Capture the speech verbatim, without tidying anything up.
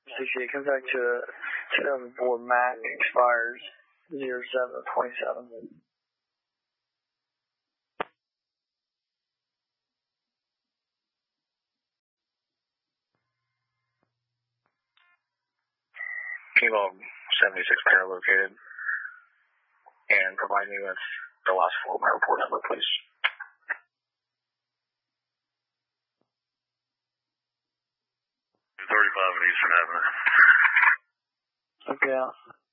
sixty-eight, comes back to a two thousand four Mac, expires zero seven of twenty-seven. Kilo seventy-six pair located, and provide me with the last four of my report number, please. thirty-five on Eastern Avenue. Okay.